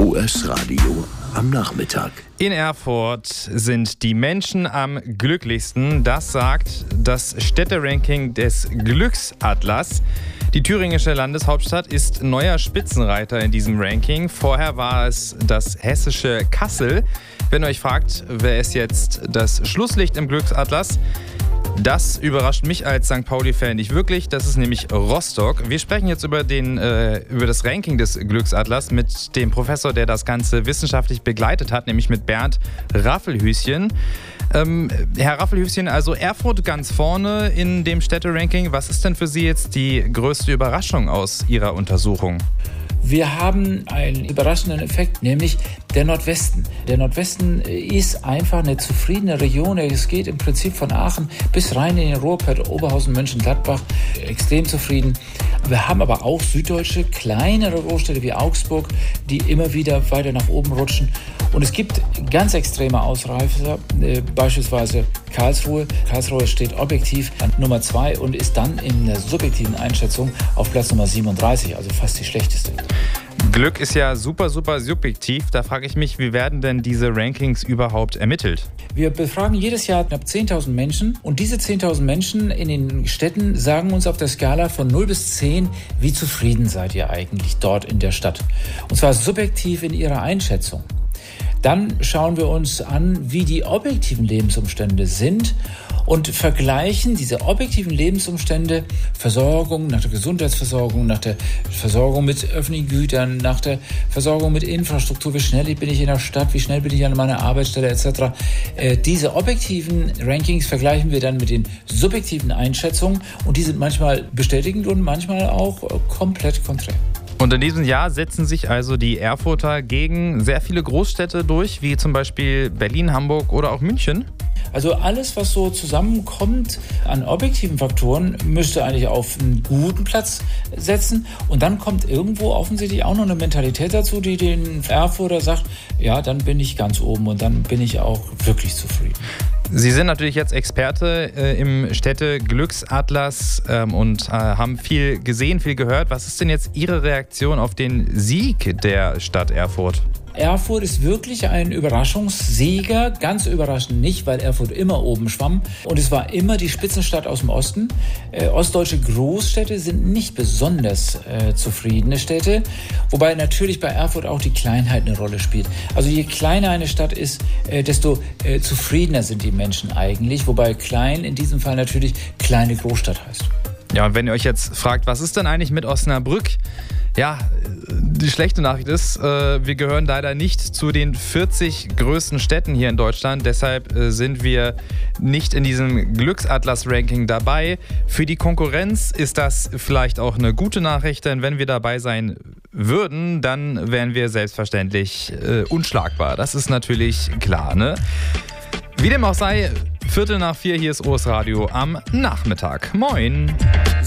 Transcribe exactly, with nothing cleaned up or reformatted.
O S-Radio am Nachmittag. In Erfurt sind die Menschen am glücklichsten. Das sagt das Städteranking des Glücksatlas. Die thüringische Landeshauptstadt ist neuer Spitzenreiter in diesem Ranking. Vorher war es das hessische Kassel. Wenn ihr euch fragt, wer ist jetzt das Schlusslicht im Glücksatlas? Das überrascht mich als Sankt Pauli-Fan nicht wirklich. Das ist nämlich Rostock. Wir sprechen jetzt über, den, äh, über das Ranking des Glücksatlas mit dem Professor, der das Ganze wissenschaftlich begleitet hat, nämlich mit Bernd Raffelhüschen. Ähm, Herr Raffelhüschen, also Erfurt ganz vorne in dem Städteranking. Was ist denn für Sie jetzt die größte Überraschung aus Ihrer Untersuchung? Wir haben einen überraschenden Effekt, nämlich der Nordwesten. Der Nordwesten ist einfach eine zufriedene Region. Es geht im Prinzip von Aachen bis rein in den Ruhrpott, Oberhausen, Mönchengladbach. Extrem zufrieden. Wir haben aber auch süddeutsche, kleinere Großstädte wie Augsburg, die immer wieder weiter nach oben rutschen. Und es gibt ganz extreme Ausreißer, äh, beispielsweise Karlsruhe. Karlsruhe steht objektiv an Nummer zwei und ist dann in der subjektiven Einschätzung auf Platz Nummer siebenunddreißig, also fast die schlechteste. Glück ist ja super, super subjektiv. Da frage ich mich, wie werden denn diese Rankings überhaupt ermittelt? Wir befragen jedes Jahr knapp zehntausend Menschen und diese zehntausend Menschen in den Städten sagen uns auf der Skala von null bis zehn, wie zufrieden seid ihr eigentlich dort in der Stadt. Und zwar subjektiv in ihrer Einschätzung. Dann schauen wir uns an, wie die objektiven Lebensumstände sind und vergleichen diese objektiven Lebensumstände, Versorgung, nach der Gesundheitsversorgung, nach der Versorgung mit öffentlichen Gütern, nach der Versorgung mit Infrastruktur, wie schnell bin ich in der Stadt, wie schnell bin ich an meiner Arbeitsstelle et cetera. Äh, diese objektiven Rankings vergleichen wir dann mit den subjektiven Einschätzungen und die sind manchmal bestätigend und manchmal auch äh, komplett konträr. Und in diesem Jahr setzen sich also die Erfurter gegen sehr viele Großstädte durch, wie zum Beispiel Berlin, Hamburg oder auch München. Also alles, was so zusammenkommt an objektiven Faktoren, müsste eigentlich auf einen guten Platz setzen. Und dann kommt irgendwo offensichtlich auch noch eine Mentalität dazu, die den Erfurter sagt, ja, dann bin ich ganz oben und dann bin ich auch wirklich zufrieden. Sie sind natürlich jetzt Experte äh, im Städte-Glücksatlas ähm, und äh, haben viel gesehen, viel gehört. Was ist denn jetzt Ihre Reaktion auf den Sieg der Stadt Erfurt? Erfurt ist wirklich ein Überraschungssieger, ganz überraschend nicht, weil Erfurt immer oben schwamm und es war immer die Spitzenstadt aus dem Osten. Äh, ostdeutsche Großstädte sind nicht besonders äh, zufriedene Städte, wobei natürlich bei Erfurt auch die Kleinheit eine Rolle spielt. Also je kleiner eine Stadt ist, äh, desto äh, zufriedener sind die Menschen eigentlich, wobei klein in diesem Fall natürlich kleine Großstadt heißt. Ja, und wenn ihr euch jetzt fragt, was ist denn eigentlich mit Osnabrück? Ja, die schlechte Nachricht ist, äh, wir gehören leider nicht zu den vierzig größten Städten hier in Deutschland. Deshalb äh, sind wir nicht in diesem Glücksatlas-Ranking dabei. Für die Konkurrenz ist das vielleicht auch eine gute Nachricht, denn wenn wir dabei sein würden, dann wären wir selbstverständlich äh, unschlagbar. Das ist natürlich klar, ne? Wie dem auch sei, Viertel nach vier, hier ist O S Radio am Nachmittag. Moin!